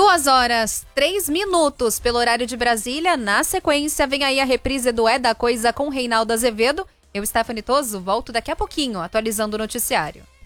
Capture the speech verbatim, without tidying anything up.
Duas horas, três minutos pelo horário de Brasília. Na sequência, vem aí a reprise do É da Coisa com Reinaldo Azevedo. Eu, Stephanie Toso, volto daqui a pouquinho, atualizando o noticiário.